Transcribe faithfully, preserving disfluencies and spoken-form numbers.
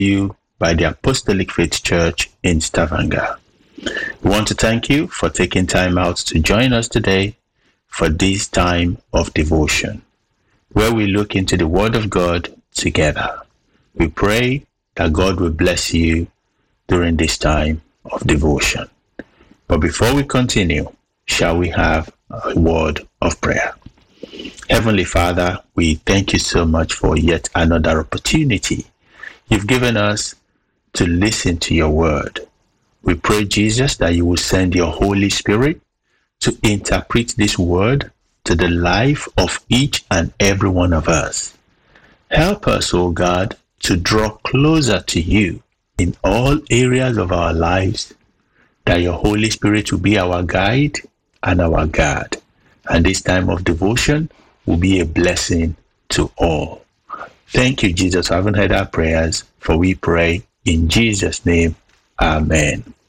you by the Apostolic Faith Church in Stavanger. We want to thank you for taking time out to join us today for this time of devotion, where we look into the Word of God together. We pray that God will bless you during this time of devotion. But before we continue, shall we have a word of prayer? Heavenly Father, we thank you so much for yet another opportunity you've given us to listen to your word. We pray, Jesus, that you will send your Holy Spirit to interpret this word to the life of each and every one of us. Help us, O God, to draw closer to you in all areas of our lives, that your Holy Spirit will be our guide and our guard. And this time of devotion will be a blessing to all. Thank you, Jesus, for having heard our prayers, for we pray in Jesus' name. Amen.